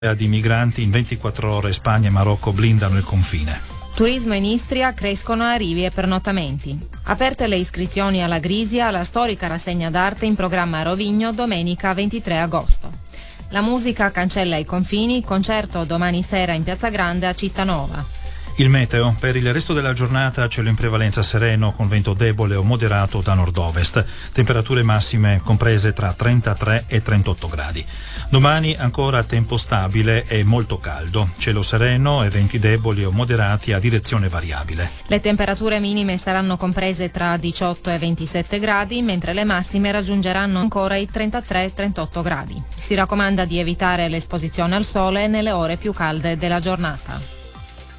di migranti in 24 ore Spagna e Marocco blindano il confine. Turismo in Istria, crescono arrivi e pernottamenti. Aperte le iscrizioni alla Grisia, la storica rassegna d'arte in programma a Rovigno domenica 23 agosto. La musica cancella i confini, concerto domani sera in Piazza Grande a Cittanova. Il meteo: per il resto della giornata cielo in prevalenza sereno con vento debole o moderato da nord-ovest, temperature massime comprese tra 33 e 38 gradi. Domani ancora tempo stabile e molto caldo, cielo sereno e venti deboli o moderati a direzione variabile. Le temperature minime saranno comprese tra 18 e 27 gradi, mentre le massime raggiungeranno ancora i 33-38 gradi. Si raccomanda di evitare l'esposizione al sole nelle ore più calde della giornata.